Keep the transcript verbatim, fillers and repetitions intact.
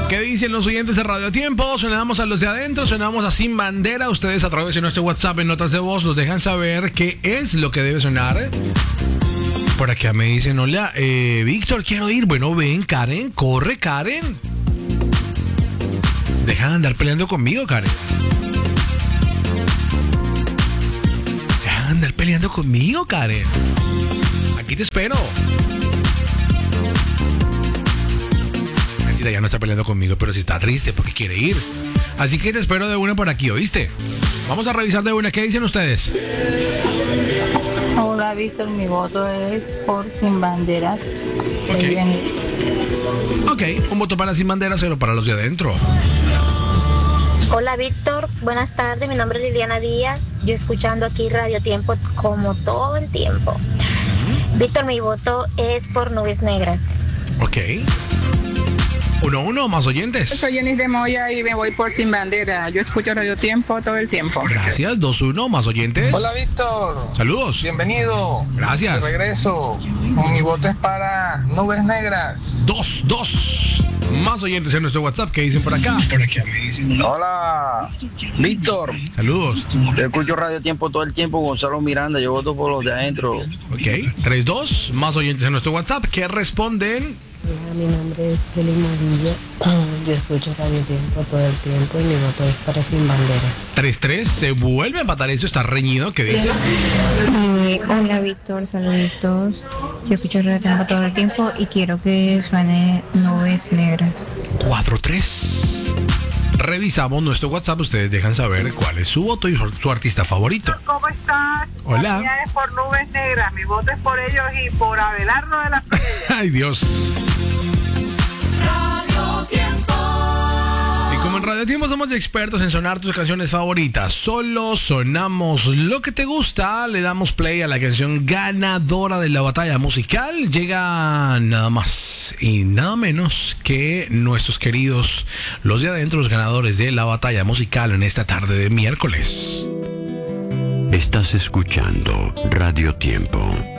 ¿Qué dicen los oyentes de Radio Tiempo? Sonamos a los de adentro, sonamos a Sin Bandera. Ustedes a través de nuestro WhatsApp en notas de voz nos dejan saber qué es lo que debe sonar. Por acá me dicen, hola, eh, Víctor, quiero ir. Bueno, ven, Karen, corre, Karen. Deja de andar peleando conmigo, Karen. Deja de andar peleando conmigo, Karen. Aquí te espero. Mentira, ya no está peleando conmigo, pero sí está triste porque quiere ir. Así que te espero de una por aquí, ¿oíste? Vamos a revisar de una. ¿Qué dicen ustedes? Hola, Víctor, mi voto es por Sin Banderas. Ok, okay, un voto para Sin Banderas, pero para los de adentro. Hola, Víctor, buenas tardes, mi nombre es Liliana Díaz, yo escuchando aquí Radio Tiempo como todo el tiempo. Uh-huh. Víctor, mi voto es por Nubes Negras. Ok. Uno, uno, más oyentes. Soy Jenny de Moya y me voy por Sin Bandera. Yo escucho Radio Tiempo todo el tiempo. Gracias, dos, uno, más oyentes. Hola, Víctor. Saludos. Bienvenido. Gracias. De regreso. Mi voto es para Nubes Negras. Dos, dos. Más oyentes en nuestro WhatsApp. ¿Qué dicen por acá? Por acá me dicen. Hola, Víctor. Saludos. Yo escucho Radio Tiempo todo el tiempo, Gonzalo Miranda. Yo voto por los de adentro. Ok, tres, dos. Más oyentes en nuestro WhatsApp. ¿Qué responden? Hola, mi nombre es Kelly Morilla. Yo escucho Radio Tiempo todo el tiempo y mi voto es para Sin Bandera. tres, tres. Se vuelve a empatar. Eso está reñido. ¿Qué dice? Eh, hola, Víctor. Saluditos. Yo escucho Radio Tiempo todo el tiempo y quiero que suene Nubes Negras. cuatro, tres. Revisamos nuestro WhatsApp. Ustedes dejan saber cuál es su voto y su artista favorito. ¿Cómo estás? Hola. Mi mía es por Nubes Negras. Mi voto es por ellos y por Abelardo de la Estrella. Ay, Dios. Y como en Radio Tiempo somos expertos en sonar tus canciones favoritas, solo sonamos lo que te gusta. Le damos play a la canción ganadora de la batalla musical. Llega nada más y nada menos que nuestros queridos, los de adentro, los ganadores de la batalla musical en esta tarde de miércoles. Estás escuchando Radio Tiempo.